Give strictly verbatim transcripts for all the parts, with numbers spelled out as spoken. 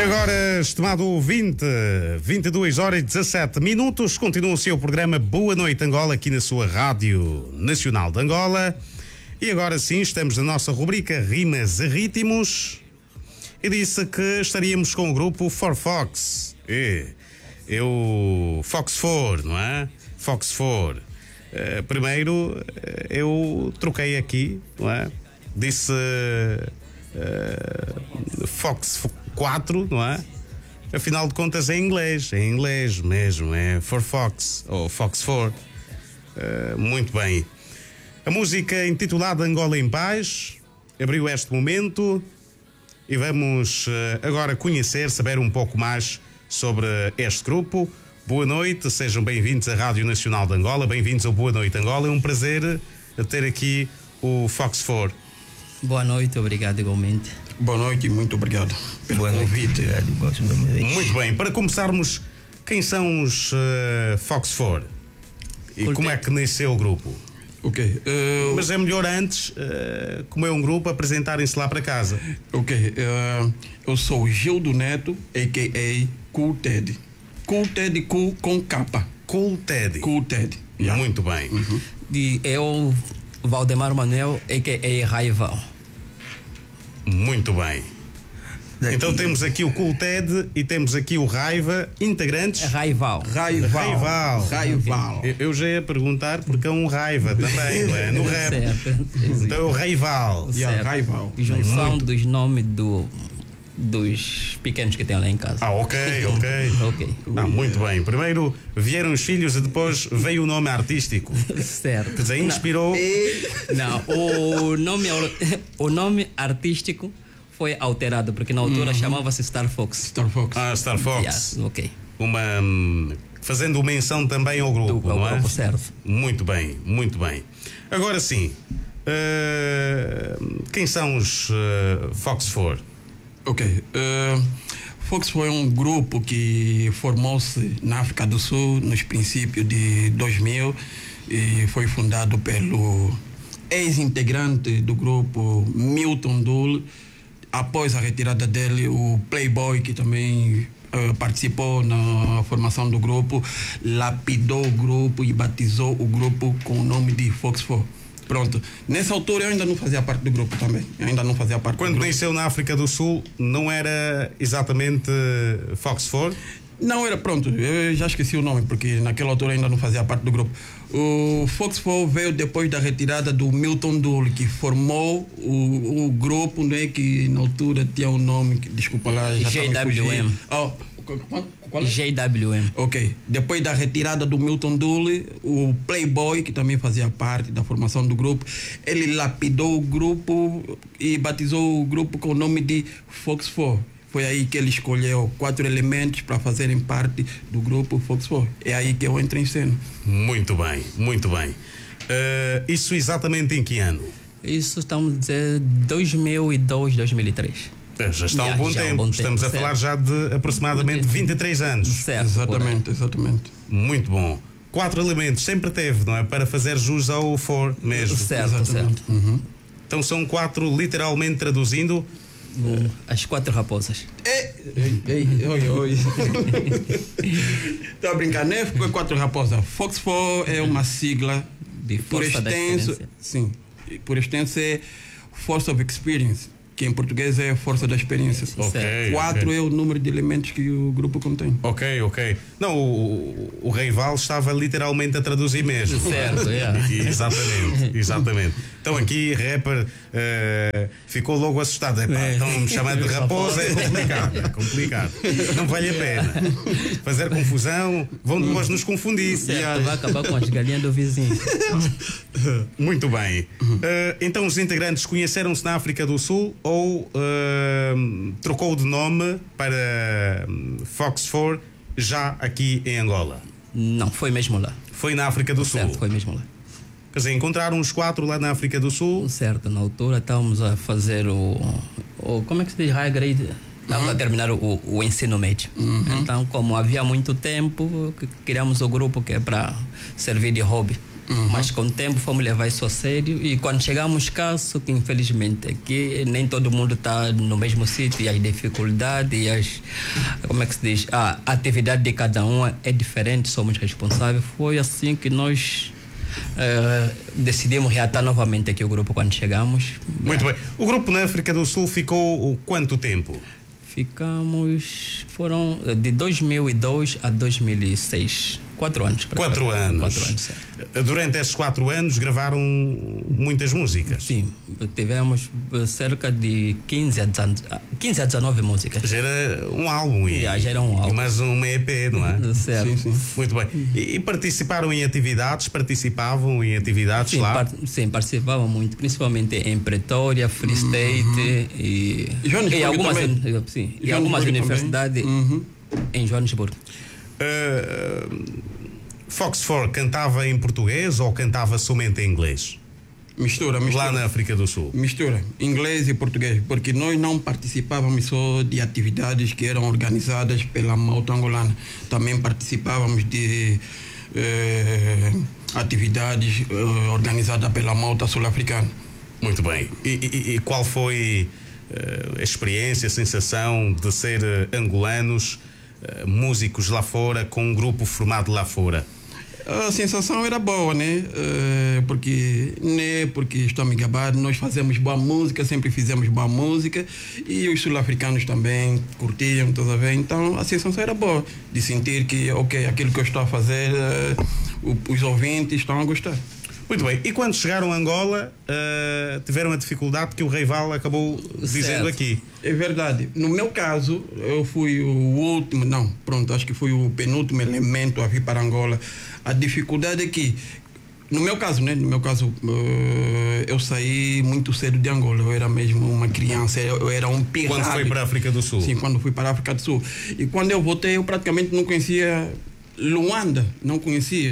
agora, estimado ouvinte, vinte e duas horas e dezassete minutos, continua o seu programa Boa Noite Angola aqui na sua Rádio Nacional de Angola. E agora sim, estamos na nossa rubrica Rimas e Ritmos. E disse que estaríamos com o grupo For Fox. É, é o Fox quatro, não é? Fox quatro. Uh, primeiro, eu troquei aqui, não é? Disse uh, Fox quatro, não é? Afinal de contas é em inglês, é em inglês mesmo, é For Fox, ou Fox quatro. Uh, muito bem. A música intitulada Angola em Paz abriu este momento e vamos uh, agora conhecer, saber um pouco mais sobre este grupo. Boa noite, sejam bem-vindos à Rádio Nacional de Angola, bem-vindos ao Boa Noite Angola. É um prazer ter aqui o Fox quatro. Boa noite, obrigado igualmente. Boa noite e muito obrigado pelo Boa convite. Noite. Muito bem, para começarmos, quem são os uh, Fox quatro? E Por como quê? é que nasceu o grupo? Ok. Uh, Mas é melhor antes, uh, como é um grupo, apresentarem-se lá para casa. ok. Uh, eu sou Gildo Neto, a k a. Cool Ted. Cool Ted cool com capa. Cool Ted. Cool Ted. Yeah. Muito bem. Uhum. E eu, Valdemar Manuel, a k a. Raival. Muito bem. Então temos aqui o Cool Ted e temos aqui o Raiva, integrantes. Raival. Raival. Raival. Raival. Eu, eu já ia perguntar porque é um Raiva também, não é? No rap. Certo. Então é o Raival. Yeah, Certo. Raival. Junção Muito. dos nomes do, dos pequenos que tem lá em casa. Ah, ok, ok. Ok. Ah, muito bem. Primeiro vieram os filhos e depois veio o nome artístico. Certo. Quer dizer, inspirou. Não, o nome, o nome artístico foi alterado, porque na altura chamava-se Star Fox. Star Fox. Ah, Star Fox. Yeah, ok. Uma. hum, Fazendo menção também ao grupo, Do- ao não é? grupo, certo. Muito bem, muito bem. Agora sim, uh, quem são os uh, Fox quatro? Ok. Uh, Fox foi um grupo que formou-se na África do Sul nos princípios de dois mil e foi fundado pelo ex-integrante do grupo Milton Dool. Após a retirada dele, o Playboy, que também uh, participou na formação do grupo, lapidou o grupo e batizou o grupo com o nome de Fox quatro. Pronto. Nessa altura eu ainda não fazia parte do grupo também. Eu ainda não fazia parte Quando do grupo. nasceu na África do Sul, não era exatamente uh, Fox quatro? Não, era pronto, eu já esqueci o nome, porque naquela altura ainda não fazia parte do grupo. O Fox quatro veio depois da retirada do Milton Dool, que formou o, o grupo, né, que na altura tinha um nome, que, desculpa lá, já J tá me W M. fugindo. Oh, qual, qual é? J W M. Ok, depois da retirada do Milton Dool, o Playboy, que também fazia parte da formação do grupo, ele lapidou o grupo e batizou o grupo com o nome de Fox quatro. Foi aí que ele escolheu quatro elementos para fazerem parte do grupo Fox quatro. É aí que eu entro em cena. Muito bem, muito bem. Uh, isso exatamente em que ano? Isso estamos a dizer dois mil e dois, dois mil e três. Uh, Já está há um Já- bom já há um tempo. bom Estamos tempo, a falar certo. já de aproximadamente vinte e três anos. Certo. Exatamente, exatamente. Muito bom. Quatro elementos, sempre teve, não é? Para fazer jus ao for mesmo. Certo, Exatamente. certo. Uhum. Então são quatro, literalmente traduzindo. Um, As quatro raposas. Ei, ei, oi, oi. Estou a brincar, né? Ficou quatro raposas. Fox quatro é uma sigla, De por força da extenso, experiência. sim, e por extenso é Force of Experience, que em português é força da experiência. Ok. Quatro ok. é o número de elementos que o grupo contém. Ok, ok. Não, o, o Reival estava literalmente a traduzir mesmo. Certo, é. Exatamente, exatamente. Então aqui, rapper, eh, ficou logo assustado. Epá, É. estão a me chamar de raposa, é complicado, é complicado. Não vale a pena. Fazer confusão, vão depois nos confundir. Certo, vai acabar com as galinhas do vizinho. Muito bem. Eh, então os integrantes conheceram-se na África do Sul ou eh, trocou de nome para hum, Fox quatro já aqui em Angola? Não, foi mesmo lá. Foi na África do Sul. Certo, foi mesmo lá. Quer dizer, encontraram os quatro lá na África do Sul. Certo, na altura estávamos a fazer o, o como é que se diz, high grade? Estávamos a terminar o, o ensino médio. Então, como havia muito tempo, que- criamos o grupo que é para servir de hobby. Uhum. Mas com o tempo fomos levar isso a sério e quando chegamos cá, só que infelizmente aqui nem todo mundo está no mesmo sítio e as dificuldades e as, como é que se diz, a atividade de cada um é diferente, somos responsáveis. Foi assim que nós uh, decidimos reatar novamente aqui o grupo quando chegamos. Muito bem. O grupo na África do Sul ficou quanto tempo? Ficamos, foram de dois mil e dois a dois mil e seis. Quatro anos. Quatro anos. Quatro anos, certo. Durante esses quatro anos gravaram muitas músicas. Sim, tivemos cerca de quinze a dezenove músicas. Já era um álbum. E, já, já era um álbum. Mas um E P, não é? Certo. Sim, sim. Muito bem. E, e participaram em atividades? Participavam em atividades sim, lá? Par, sim, participavam muito, principalmente em Pretória, Free State uhum. e, e, e algumas, sim, e algumas universidades uhum. em Joanesburgo. Uh, Fox four cantava em português ou cantava somente em inglês? Mistura, mistura. Lá na África do Sul? Mistura, inglês e português, porque nós não participávamos só de atividades que eram organizadas pela Malta angolana, também participávamos de eh, atividades eh, organizadas pela Malta sul-africana. Muito bem. E, e, e qual foi uh, a experiência, a sensação de ser uh, angolanos, uh, músicos lá fora, com um grupo formado lá fora? A sensação era boa, né? Uh, porque, né? Porque estamos gabados, nós fazemos boa música, sempre fizemos boa música e os sul-africanos também curtiam, estás a ver? Então a sensação era boa, de sentir que, ok, aquilo que eu estou a fazer, uh, os ouvintes estão a gostar. Muito bem. E quando chegaram a Angola, uh, tiveram a dificuldade que o Rei Val acabou dizendo certo. aqui. É verdade. No meu caso, eu fui o último, não, pronto, acho que fui o penúltimo elemento a vir para Angola. A dificuldade é que, no meu caso, né? No meu caso, uh, eu saí muito cedo de Angola. Eu era mesmo uma criança, eu era um pirralho. Quando foi para a África do Sul? Sim, quando fui para a África do Sul. E quando eu voltei, eu praticamente não conhecia Luanda, não conhecia.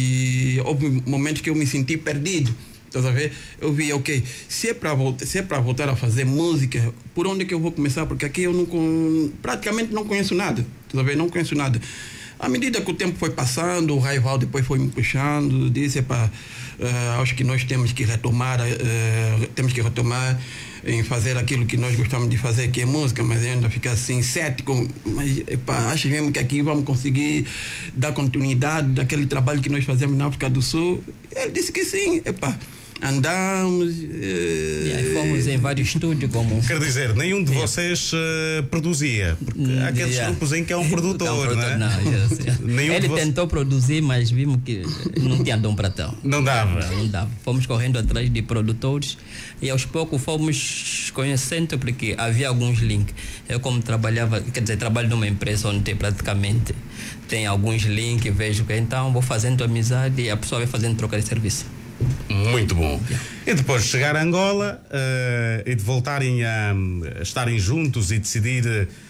E houve momentos que eu me senti perdido. Estás a ver? Eu vi, ok, se é para voltar, se é para voltar a fazer música, por onde é que eu vou começar? Porque aqui eu não, praticamente não conheço nada. Estás a ver? Não conheço nada. À medida que o tempo foi passando, o Raival depois foi me puxando, disse, epá, uh, acho que nós temos que retomar, uh, temos que retomar em fazer aquilo que nós gostamos de fazer, que é música, mas ainda fica assim cético, mas epá, acho mesmo que aqui vamos conseguir dar continuidade daquele trabalho que nós fazemos na África do Sul. Ele disse que sim, epá. Andamos. Uh... E aí fomos em vários estúdios, como. Quer dizer, nenhum de yeah. vocês uh, produzia. Porque há aqueles yeah. grupos em que é um produtor, é um produtor não é? Não, yes, yes. Ele vo... tentou produzir, mas vimos que não tinha dom para tal. Não dava. Não, não dava. Fomos correndo atrás de produtores e aos poucos fomos conhecendo, porque havia alguns links. Eu, como trabalhava, quer dizer, trabalho numa empresa onde tem praticamente tem alguns links, vejo que então vou fazendo amizade e a pessoa vai fazendo troca de serviço. Muito bom. E depois de chegar a Angola uh, e de voltarem a, a estarem juntos e decidir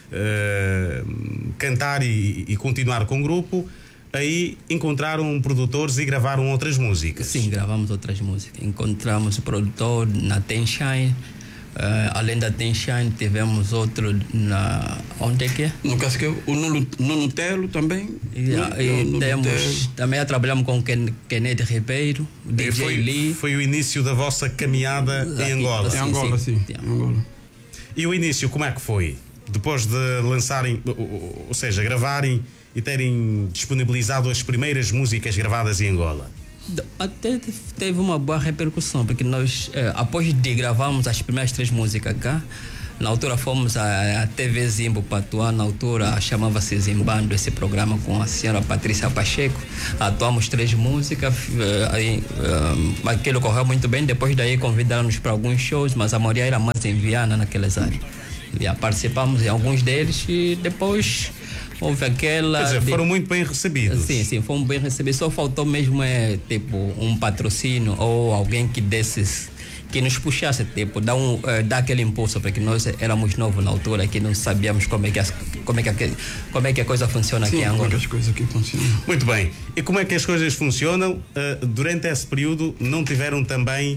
uh, cantar e, e continuar com o grupo, aí encontraram produtores e gravaram outras músicas. Sim, gravamos outras músicas. Encontramos o produtor na Ten Shine. Uh, além da Ten Shine, tivemos outro na. Onde é que é? No Casqueu, o Nuno, Nuno Telo também. Yeah, e Nuno temos, Telo. Também trabalhamos com Ken, Kenneth Ribeiro, D J foi, Lee. Foi o início da vossa caminhada Aqui, em Angola. Em Angola, sim. sim. Em Angola. E o início, como é que foi? Depois de lançarem, ou seja, gravarem e terem disponibilizado as primeiras músicas gravadas em Angola? Até teve uma boa repercussão, porque nós, eh, após de gravarmos as primeiras três músicas cá, na altura fomos à T V Zimbo para atuar, na altura chamava-se Zimbando esse programa com a senhora Patrícia Pacheco. Atuamos três músicas, eh, aí, eh, aquilo correu muito bem. Depois daí convidaram-nos para alguns shows, mas a maioria era mais em Viana, naquelas áreas. E participamos em alguns deles e depois houve aquela... Quer dizer, de... foram muito bem recebidos. Sim, sim, fomos bem recebidos. Só faltou mesmo é, tipo, um patrocínio ou alguém que desse, que nos puxasse, tipo, dar, um, uh, dar aquele impulso, porque nós éramos novos na altura, que não sabíamos como é que, as, como é que, como é que a coisa funciona sim, aqui em Angola. Como é que as coisas aqui funcionam. Muito bem. E como é que as coisas funcionam? Uh, durante esse período não tiveram também,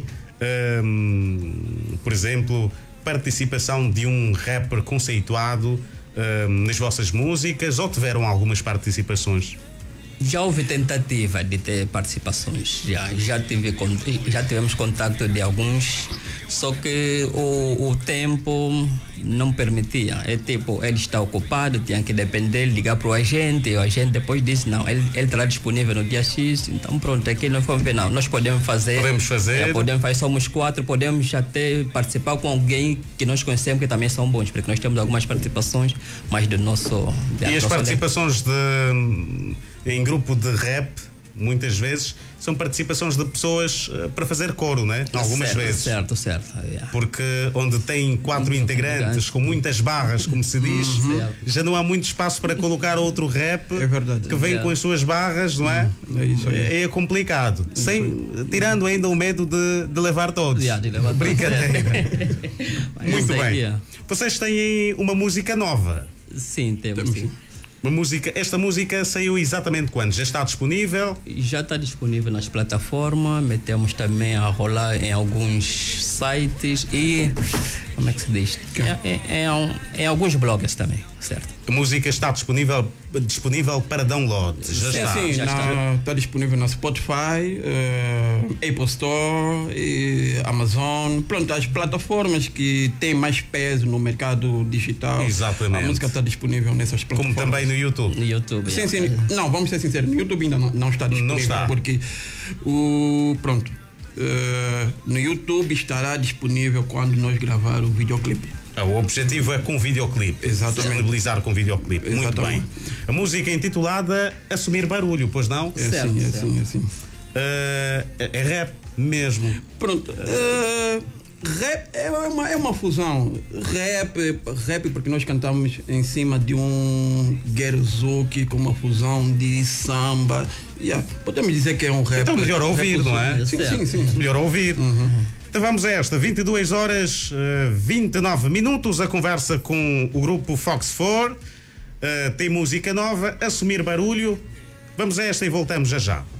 uh, por exemplo, participação de um rapper conceituado uh, nas vossas músicas, ou tiveram algumas participações? Já houve tentativa de ter participações, já, já, tive, con- já tivemos contato de alguns, só que o, o tempo não permitia. É tipo, ele está ocupado, tinha que depender, ligar para o agente, e o agente depois disse, não, ele, ele estará disponível no dia X, então pronto, aqui nós vamos ver, não, nós podemos fazer. Podemos fazer. É, podemos fazer, somos quatro, podemos até participar com alguém que nós conhecemos que também são bons, porque nós temos algumas participações, mas do nosso... E as participações de, em grupo de rap, muitas vezes, são participações de pessoas uh, para fazer coro, né? Algumas certo, vezes. Certo, certo. Yeah. Porque onde tem quatro Muito integrantes integrantes. com muitas barras, como se diz, Uhum. já não há muito espaço para colocar outro rap É verdade. que vem Yeah. com as suas barras, não é? É isso aí. É, é complicado. Sem, tirando ainda o medo de, de levar todos. Yeah, de levar todos. Brincadeira. Mas Muito isso aí, bem. yeah. Vocês têm uma música nova. Sim, temos. Temos. Sim. Uma música, esta música saiu exatamente quando? Já está disponível? Já está disponível nas plataformas, metemos também a rolar em alguns sites e. Como é que se diz? É, é, é, um- em alguns blogs também, certo? A música está disponível, disponível para download. Já Sim, está. sim, já está. Está disponível na Spotify, eh, Apple Store, e Amazon. Pronto, as plataformas que têm mais peso no mercado digital. Exatamente. A música está disponível nessas Como plataformas. também no YouTube. No YouTube. Sim, yeah. sim. Não, vamos ser sinceros, no YouTube ainda não, não está disponível. Não está. Porque o. Pronto. eh, no YouTube estará disponível quando nós gravar o videoclipe. Ah, o objetivo é com videoclipe. Exatamente. Disponibilizar com videoclipe. Muito Exatamente. bem. A música é intitulada Assumir Barulho, pois não? É Certo, assim, é certo. assim, é assim. Ah, é é rap mesmo. Pronto. eh, rap é uma, é uma fusão. Rap, rap porque nós cantamos em cima de um Gerzuki com uma fusão de samba. Yeah, podemos dizer que é um rap. Então melhor rap ouvir, não é? Sim, sim, sim. Melhor ouvir. Então vamos a esta, vinte e duas horas, eh, vinte e nove minutos, a conversa com o grupo Fox quatro. Eh, tem música nova, Assumir Barulho. Vamos a esta e voltamos já já.